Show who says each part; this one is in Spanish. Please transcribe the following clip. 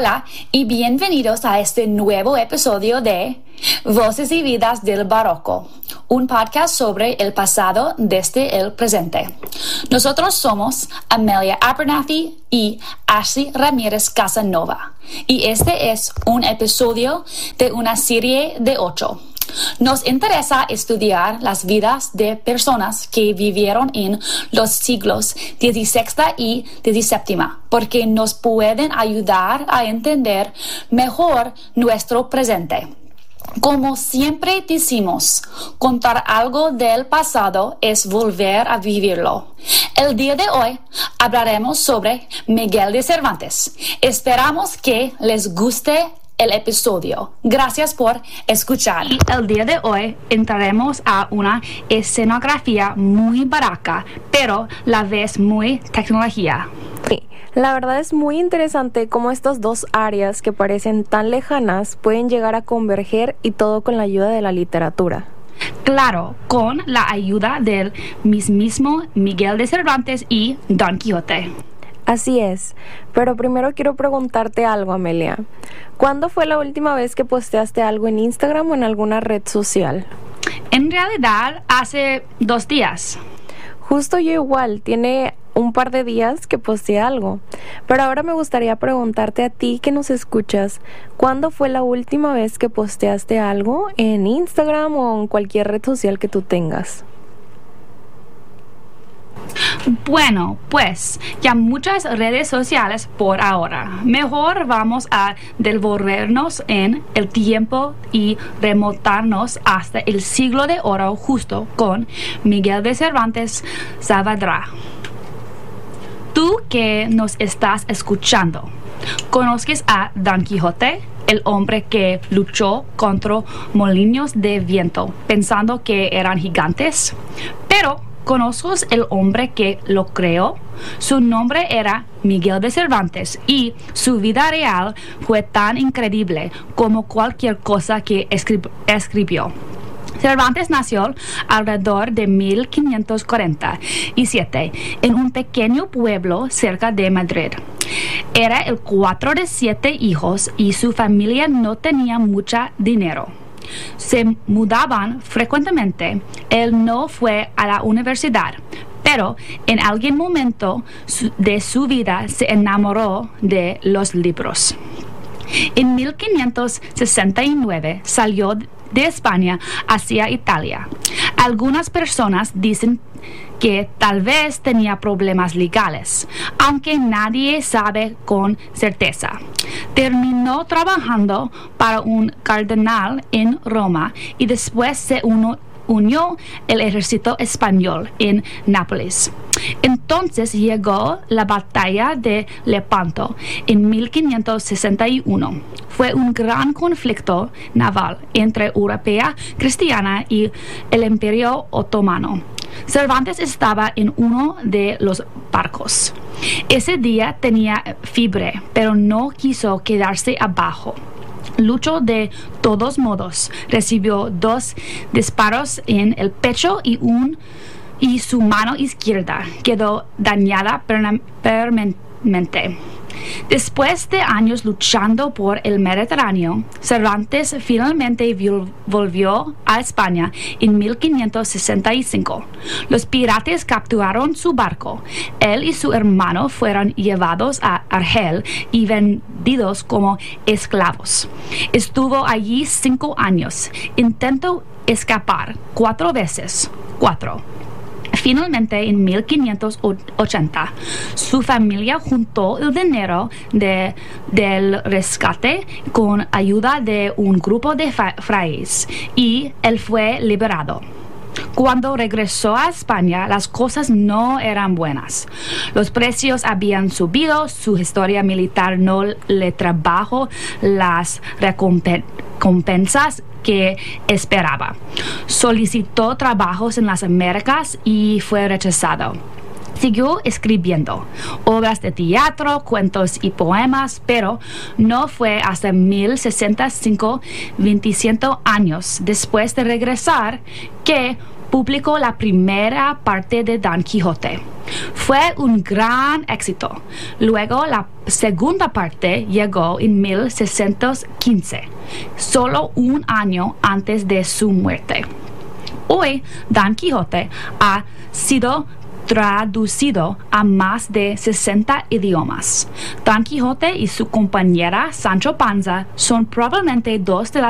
Speaker 1: Hola y bienvenidos a este nuevo episodio de Voces y Vidas del Barroco, un podcast sobre el pasado desde el presente. Nosotros somos Amelia Abernathy y Ashley Ramírez Casanova, y este es un episodio de una serie de 8. Nos interesa estudiar las vidas de personas que vivieron en los siglos XVI y XVII, porque nos pueden ayudar a entender mejor nuestro presente. Como siempre decimos, contar algo del pasado es volver a vivirlo. El día de hoy hablaremos sobre Miguel de Cervantes. Esperamos que les guste el episodio. Gracias por escuchar. Y el día de hoy entraremos a una escenografía muy barroca, pero la vez muy tecnología.
Speaker 2: Sí, la verdad es muy interesante cómo estas dos áreas que parecen tan lejanas pueden llegar a converger, y todo con la ayuda de la literatura.
Speaker 1: Claro, con la ayuda del mismísimo Miguel de Cervantes y Don Quijote.
Speaker 2: Así es, pero primero quiero preguntarte algo, Amelia. ¿Cuándo fue la última vez que posteaste algo en Instagram o en alguna red social?
Speaker 1: En realidad, hace 2 días.
Speaker 2: Justo yo igual, tiene un par de días que posteé algo. Pero ahora me gustaría preguntarte a ti que nos escuchas, ¿cuándo fue la última vez que posteaste algo en Instagram o en cualquier red social que tú tengas?
Speaker 1: Bueno, pues ya muchas redes sociales por ahora. Mejor vamos a devolvernos en el tiempo y remontarnos hasta el siglo de oro justo con Miguel de Cervantes Saavedra. Tú que nos estás escuchando, ¿conoces a Don Quijote? El hombre que luchó contra molinos de viento pensando que eran gigantes. Pero ¿conoces el hombre que lo creó? Su nombre era Miguel de Cervantes y su vida real fue tan increíble como cualquier cosa que escribió. Cervantes nació alrededor de 1547 en un pequeño pueblo cerca de Madrid. Era el 4 de 7 hijos y su familia no tenía mucho dinero. Se mudaban frecuentemente. Él no fue a la universidad, pero en algún momento de su vida se enamoró de los libros. En 1569 salió de España hacia Italia. Algunas personas dicen que tal vez tenía problemas legales, aunque nadie sabe con certeza. Terminó trabajando para un cardenal en Roma y después se unió al ejército español en Nápoles. Entonces llegó la batalla de Lepanto en 1561. Fue un gran conflicto naval entre Europa cristiana y el Imperio Otomano. Cervantes estaba en uno de los barcos. Ese día tenía fiebre, pero no quiso quedarse abajo. Luchó de todos modos. Recibió 2 disparos en el pecho y su mano izquierda quedó dañada permanentemente. Después de años luchando por el Mediterráneo, Cervantes finalmente volvió a España en 1565. Los piratas capturaron su barco. Él y su hermano fueron llevados a Argel y vendidos como esclavos. Estuvo allí 5 años. Intentó escapar 4 veces. Finalmente, en 1580, su familia juntó el dinero del rescate con ayuda de un grupo de frailes y él fue liberado. Cuando regresó a España, las cosas no eran buenas. Los precios habían subido, su historia militar no le trajo las recompensas que esperaba. Solicitó trabajos en las Américas y fue rechazado. Siguió escribiendo obras de teatro, cuentos y poemas, pero no fue hasta 1065, 25 años después de regresar, que publicó la primera parte de Don Quijote. Fue un gran éxito. Luego la segunda parte llegó en 1615, solo un año antes de su muerte. Hoy, Don Quijote ha sido traducido a más de 60 idiomas. Don Quijote y su compañera Sancho Panza son probablemente dos de las